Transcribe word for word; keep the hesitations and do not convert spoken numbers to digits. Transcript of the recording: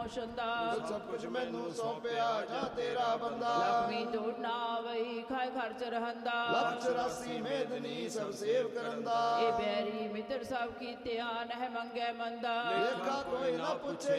ਛੰਦਾ। ਸਭ ਕੁਝ ਮੈਨੂੰ ਸੌਂਪਿਆ ਜਾਂ ਤੇਰਾ ਬੰਦਾ। ਲਖਮੀ ਤੋੜ ਨਾ ਆਵਈ ਖਾਏ ਖਰਚ ਰਹੰਦਾ। ਲੱਖ ਚੁਰਾਸੀ ਮੇਦਨੀ ਸਭ ਸੇਵ ਕਰੰਦਾ। ਇਹ ਬੈਰੀ ਮਿੱਤਰ ਸਭ ਕੀਤਿਆ ਨਹਿ ਮੰਗੈ ਮੰਦਾ। ਲੇਖਾ ਕੋਈ ਨਾ ਪੁੱਛੇ